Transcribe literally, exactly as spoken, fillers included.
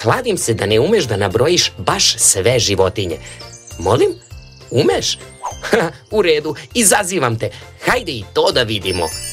kladim se da ne umeš da nabrojiš baš sve životinje. Molim? Umeš? Ha, u redu, izazivam te. Hajde i to da vidimo.